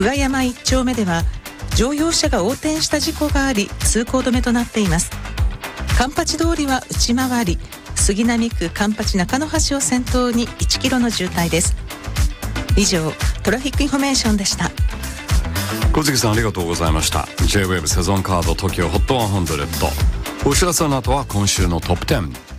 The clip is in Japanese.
上山1丁目では乗用車が横転した事故があり通行止めとなっています。環八通りは内回り、杉並区環八中野橋を先頭に1キロの渋滞です。以上、トラフィックインフォメーションでした。 小杉さんありがとうございました。 J-WAVE セゾンカード TOKYO HOT 100。お知らせの後は今週のトップ10。